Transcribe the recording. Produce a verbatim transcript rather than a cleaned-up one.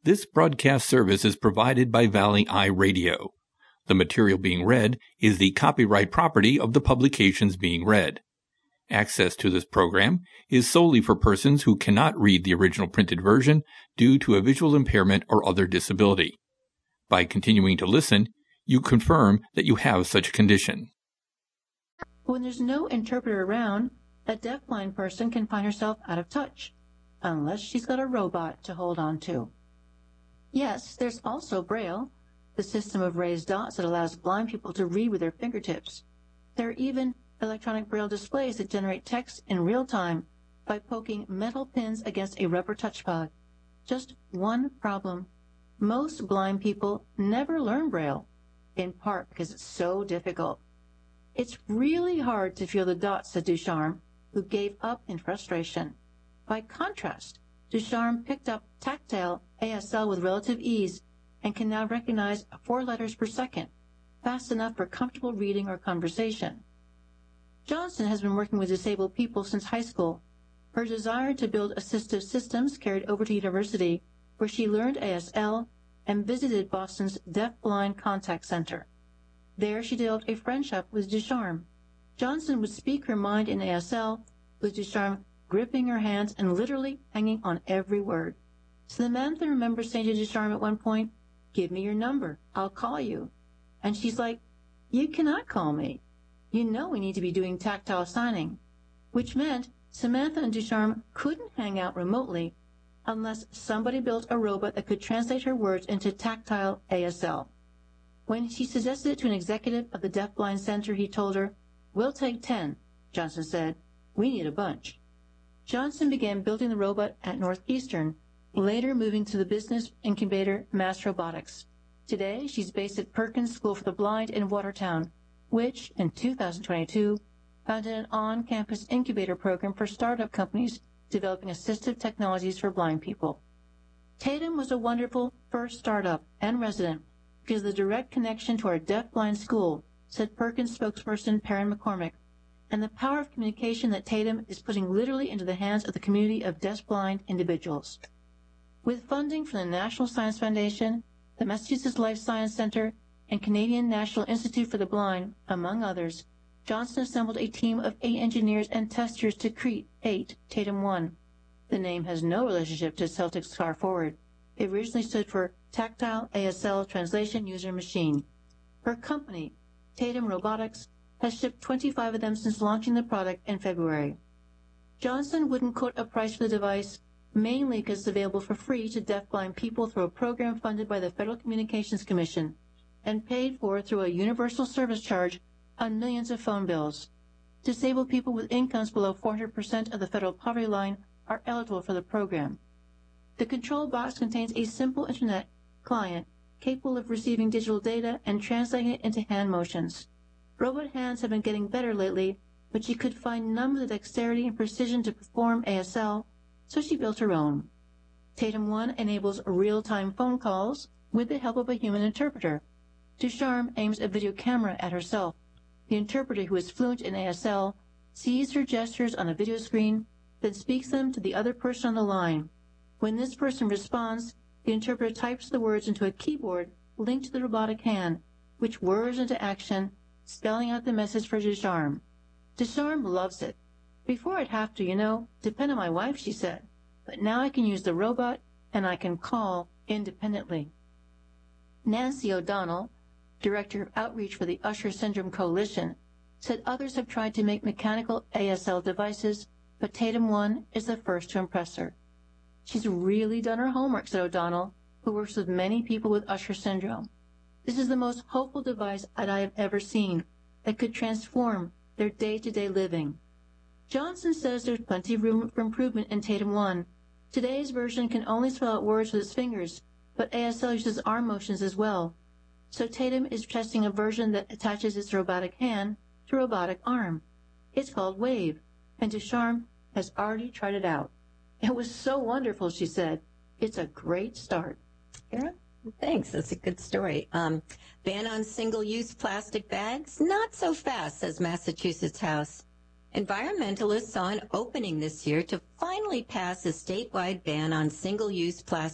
This broadcast service is provided by Valley Eye Radio. The material being read is the copyright property of the publications being read. Access to this program is solely for persons who cannot read the original printed version due to a visual impairment or other disability. By continuing to listen, you confirm that you have such a condition. When there's no interpreter around, a deafblind person can find herself out of touch, unless she's got a robot to hold on to. Yes, there's also Braille, the system of raised dots that allows blind people to read with their fingertips. There are even electronic Braille displays that generate text in real time by poking metal pins against a rubber touchpad. Just one problem. Most blind people never learn Braille, in part because it's so difficult. It's really hard to feel the dots, said Ducharme, who gave up in frustration. By contrast, Ducharme picked up tactile A S L with relative ease and can now recognize four letters per second, fast enough for comfortable reading or conversation. Johnson has been working with disabled people since high school. Her desire to build assistive systems carried over to university, where she learned A S L and visited Boston's Deaf-Blind Contact Center. There she developed a friendship with Ducharme. Johnson would speak her mind in A S L, with Ducharme gripping her hands and literally hanging on every word. Samantha remembers saying to Ducharme at one point, "Give me your number, I'll call you." And she's like, "You cannot call me. You know we need to be doing tactile signing," which meant Samantha and Ducharme couldn't hang out remotely unless somebody built a robot that could translate her words into tactile A S L. When she suggested it to an executive of the Deaf-Blind Center, he told her, "We'll take ten," Johnson said. "We need a bunch." Johnson began building the robot at Northeastern, later moving to the business incubator Mass Robotics. Today, she's based at Perkins School for the Blind in Watertown, which, in two thousand twenty-two, founded an on-campus incubator program for startup companies developing assistive technologies for blind people. Tatum was a wonderful first startup and resident because of the direct connection to our deaf-blind school, said Perkins spokesperson Perrin McCormick, and the power of communication that Tatum is putting literally into the hands of the community of deaf-blind individuals. With funding from the National Science Foundation, the Massachusetts Life Science Center, and Canadian National Institute for the Blind, among others, Johnson assembled a team of eight engineers and testers to create Tatum one. The name has no relationship to Celtic's Car Forward. It originally stood for Tactile A S L Translation User Machine. Her company, Tatum Robotics, has shipped twenty-five of them since launching the product in February. Johnson wouldn't quote a price for the device, mainly because it's available for free to deafblind people through a program funded by the Federal Communications Commission and paid for through a universal service charge on millions of phone bills. Disabled people with incomes below four hundred percent of the federal poverty line are eligible for the program. The control box contains a simple Internet client capable of receiving digital data and translating it into hand motions. Robot hands have been getting better lately, but she could find none with the dexterity and precision to perform A S L, so she built her own. Tatum one enables real-time phone calls with the help of a human interpreter. Ducharme aims a video camera at herself. The interpreter, who is fluent in A S L, sees her gestures on a video screen, then speaks them to the other person on the line. When this person responds, the interpreter types the words into a keyboard linked to the robotic hand, which whirs into action, spelling out the message for Ducharme. Ducharme loves it. "Before I'd have to, you know, depend on my wife," she said. "But now I can use the robot, and I can call independently." Nancy O'Donnell, Director of Outreach for the Usher Syndrome Coalition, said others have tried to make mechanical A S L devices, but Tatum one is the first to impress her. "She's really done her homework," said O'Donnell, who works with many people with Usher syndrome. "This is the most hopeful device that I have ever seen that could transform their day-to-day living." Johnson says there's plenty of room for improvement in Tatum one. Today's version can only spell out words with its fingers, but A S L uses arm motions as well. So Tatum is testing a version that attaches its robotic hand to a robotic arm. It's called Wave, and Ducharme has already tried it out. "It was so wonderful," she said. "It's a great start." Kara? Thanks. That's a good story. Um, ban on single-use plastic bags? Not so fast, says Massachusetts House. Environmentalists saw an opening this year to finally pass a statewide ban on single-use plastic